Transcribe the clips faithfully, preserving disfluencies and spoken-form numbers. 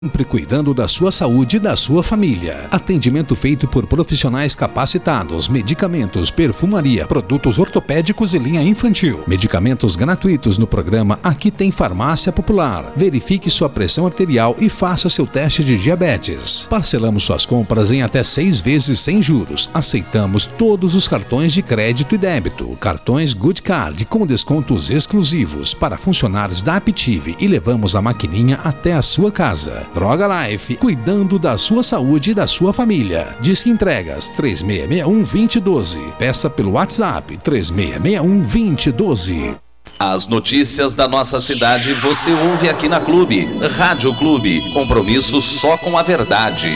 Sempre cuidando da sua saúde e da sua família. Atendimento feito por profissionais capacitados, medicamentos, perfumaria, produtos ortopédicos e linha infantil. Medicamentos gratuitos no programa Aqui Tem Farmácia Popular. Verifique sua pressão arterial e faça seu teste de diabetes. Parcelamos suas compras em até seis vezes sem juros. Aceitamos todos os cartões de crédito e débito. Cartões Good Card com descontos exclusivos para funcionários da Aptiv e levamos a maquininha até a sua casa. Droga Life, cuidando da sua saúde e da sua família. Disque entregas três seis seis um, dois zero um dois. Peça pelo WhatsApp três seis seis um, dois zero um dois. As notícias da nossa cidade você ouve aqui na Clube. Rádio Clube, compromisso só com a verdade.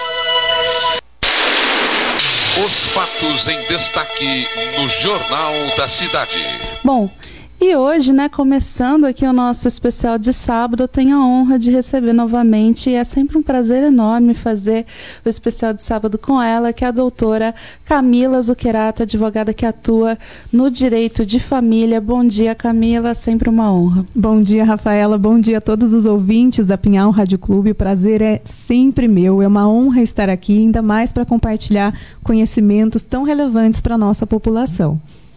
Os fatos em destaque no Jornal da Cidade. Bom, e hoje, né, começando aqui o nosso especial de sábado, eu tenho a honra de receber novamente, e é sempre um prazer enorme fazer o especial de sábado com ela, que é a doutora Camila Zuccherato, advogada que atua no direito de família. Bom dia, Camila, sempre uma honra. Bom dia, Rafaela, bom dia a todos os ouvintes da Pinhal Rádio Clube, o prazer é sempre meu, é uma honra estar aqui, ainda mais para compartilhar conhecimentos tão relevantes para a nossa população.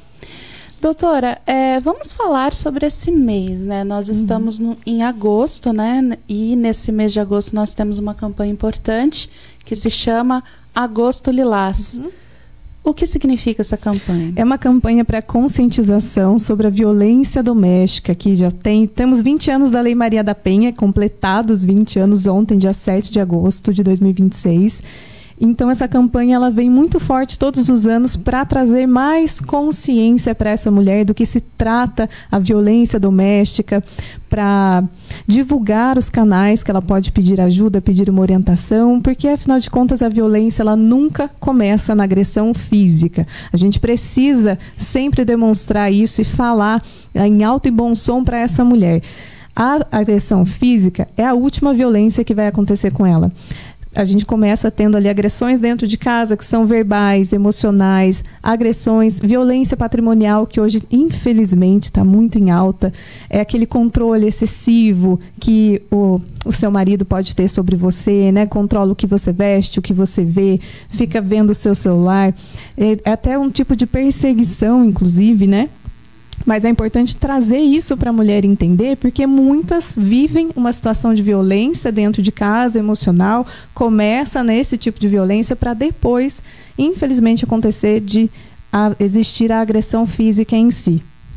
Doutora, é, vamos falar sobre esse mês, né? Nós estamos no, em agosto, né? E nesse mês de agosto nós temos uma campanha importante que se chama Agosto Lilás. Uhum. O que significa essa campanha? É uma campanha para conscientização sobre a violência doméstica, que já tem, temos vinte anos da Lei Maria da Penha, completados vinte anos ontem, dia sete de agosto de dois mil e vinte e seis. Então, essa campanha ela vem muito forte todos os anos para trazer mais consciência para essa mulher do que se trata a violência doméstica, para divulgar os canais que ela pode pedir ajuda, pedir uma orientação, porque, afinal de contas, a violência ela nunca começa na agressão física. A gente precisa sempre demonstrar isso e falar em alto e bom som para essa mulher. A agressão física é a última violência que vai acontecer com ela. A gente começa tendo ali agressões dentro de casa, que são verbais, emocionais, agressões, violência patrimonial, que hoje, infelizmente, está muito em alta. É aquele controle excessivo que o, o seu marido pode ter sobre você, né? Controla o que você veste, o que você vê, fica vendo o seu celular. É, é até um tipo de perseguição, inclusive, né? Mas é importante trazer isso para a mulher entender, porque muitas vivem uma situação de violência dentro de casa, emocional, começa nesse tipo de violência para depois, infelizmente, acontecer de a, existir a agressão física em si.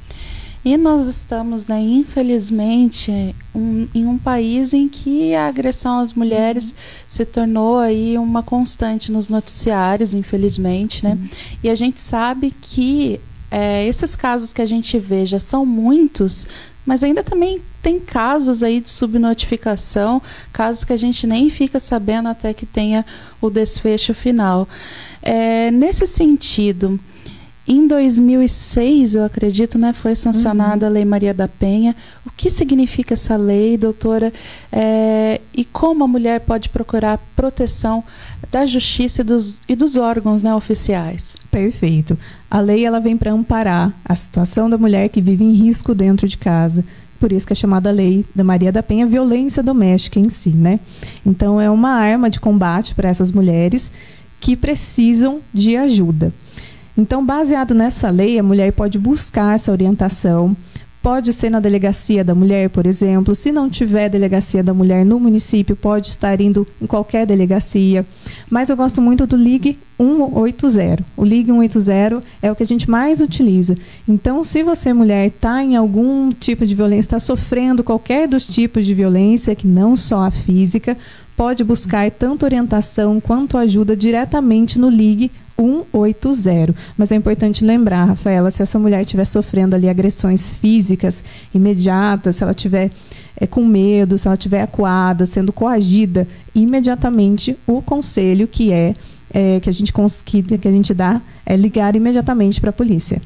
E nós estamos, né, infelizmente, um, em um país em que a agressão às mulheres uhum. se tornou aí uma constante nos noticiários, infelizmente, né? E a gente sabe que É, esses casos que a gente vê já são muitos, mas ainda também tem casos aí de subnotificação, casos que a gente nem fica sabendo até que tenha o desfecho final. É, nesse sentido, em dois mil e seis, eu acredito, né, foi sancionada uhum. a Lei Maria da Penha. O que significa essa lei, doutora? É, e como a mulher pode procurar proteção da justiça e dos, e dos órgãos, né, oficiais? Perfeito. A lei ela vem para amparar a situação da mulher que vive em risco dentro de casa. Por isso que é chamada Lei da Maria da Penha, violência doméstica em si, né? Então, é uma arma de combate para essas mulheres que precisam de ajuda. Então, baseado nessa lei, a mulher pode buscar essa orientação, pode ser na delegacia da mulher, por exemplo. Se não tiver delegacia da mulher no município, pode estar indo em qualquer delegacia. Mas eu gosto muito do Ligue um oito zero. O Ligue um oito zero é o que a gente mais utiliza. Então, se você, mulher, está em algum tipo de violência, está sofrendo qualquer dos tipos de violência, que não só a física, pode buscar tanto orientação quanto ajuda diretamente no Ligue um oito zero. Mas é importante lembrar, Rafaela, se essa mulher estiver sofrendo ali agressões físicas imediatas, se ela estiver é, com medo, se ela estiver acuada, sendo coagida, imediatamente o conselho que é, é que a gente que, que a gente dá é ligar imediatamente para a polícia.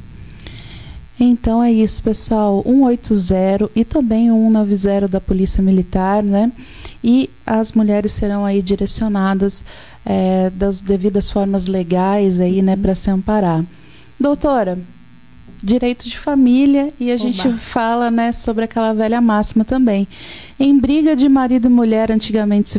Então é isso, pessoal, um oito zero e também o um nove zero da Polícia Militar, né? E as mulheres serão aí direcionadas é, das devidas formas legais aí, né, para se amparar. Doutora, direito de família, e a Oba. gente fala, né, sobre aquela velha máxima também. Em briga de marido e mulher, antigamente se